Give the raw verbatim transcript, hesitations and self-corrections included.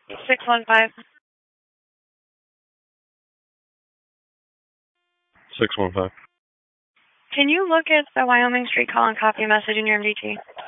six one five. six one five. Can you look at the Wyoming Street call and copy a message in your M D T?